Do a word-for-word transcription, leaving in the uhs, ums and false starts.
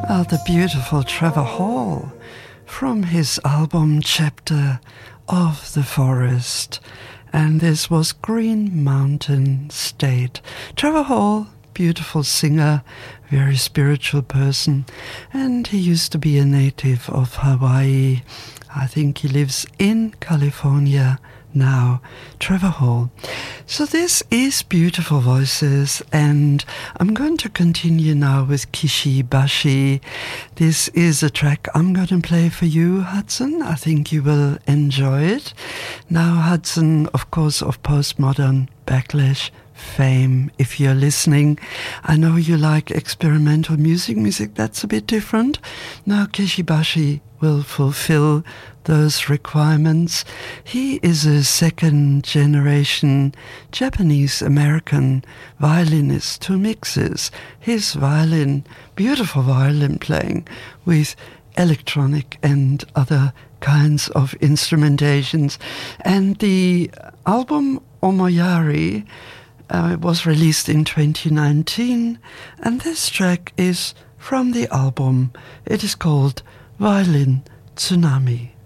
Well, the beautiful Trevor Hall from his album Chapter of the Forest. And this was Green Mountain State. Trevor Hall, beautiful singer, very spiritual person. And he used to be a native of Hawaii. I think he lives in California now, Trevor Hall. So this is Beautiful Voices, and I'm going to continue now with Kishi Bashi. This is a track I'm going to play for you, Hudson. I think you will enjoy it. Now, Hudson, of course, of Postmodern Backlash fame, if you're listening. I know you like experimental music, music that's a bit different. Now, Kishi Bashi will fulfill those requirements. He is a second generation Japanese-American violinist who mixes his violin, beautiful violin playing, with electronic and other kinds of instrumentations. And the album Omoyari uh, was released in twenty nineteen, and this track is from the album. It is called Violin Tsunami.